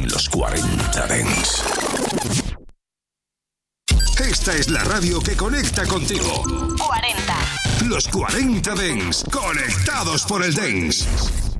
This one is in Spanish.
Los 40 Dance. Esta es la radio que conecta contigo. 40. Los 40 Dance, conectados por el Dance.